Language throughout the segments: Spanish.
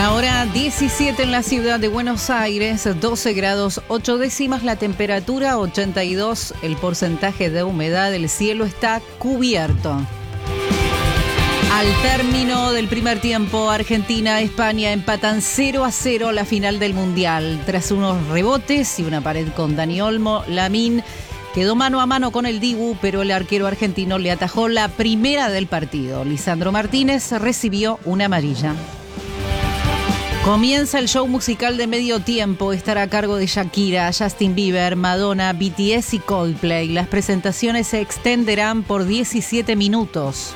La hora 17 en la ciudad de Buenos Aires, 12 grados 8 décimas la temperatura, 82 el porcentaje de humedad, el cielo está cubierto. Al término del primer tiempo, Argentina-España empatan 0-0 la final del Mundial. Tras unos rebotes y una pared con Dani Olmo, Lamine quedó mano a mano con el Dibu, pero el arquero argentino le atajó la primera del partido. Lisandro Martínez recibió una amarilla. Comienza el show musical de medio tiempo. Estará a cargo de Shakira, Justin Bieber, Madonna, BTS y Coldplay. Las presentaciones se extenderán por 17 minutos.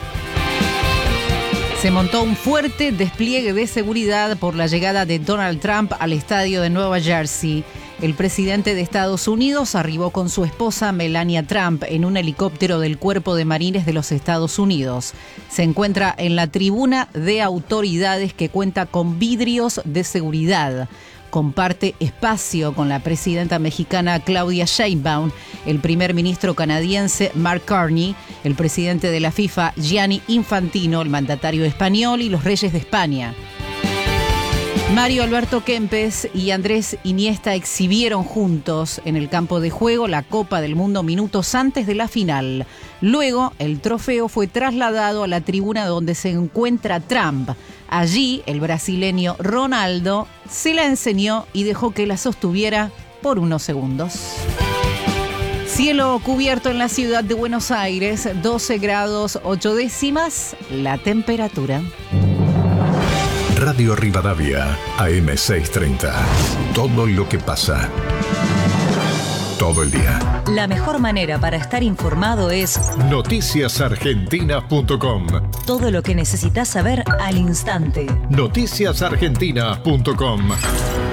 Se montó un fuerte despliegue de seguridad por la llegada de Donald Trump al estadio de Nueva Jersey. El presidente de Estados Unidos arribó con su esposa Melania Trump en un helicóptero del Cuerpo de Marines de los Estados Unidos. Se encuentra en la tribuna de autoridades que cuenta con vidrios de seguridad. Comparte espacio con la presidenta mexicana Claudia Sheinbaum, el primer ministro canadiense Mark Carney, el presidente de la FIFA Gianni Infantino, el mandatario español y los reyes de España. Mario Alberto Kempes y Andrés Iniesta exhibieron juntos en el campo de juego la Copa del Mundo minutos antes de la final. Luego, el trofeo fue trasladado a la tribuna donde se encuentra Trump. Allí, el brasileño Ronaldo se la enseñó y dejó que la sostuviera por unos segundos. Cielo cubierto en la ciudad de Buenos Aires, 12 grados 8 décimas la temperatura. Radio Rivadavia, AM630. Todo lo que pasa. Todo el día. La mejor manera para estar informado es noticiasargentina.com. Todo lo que necesitas saber al instante. Noticiasargentina.com.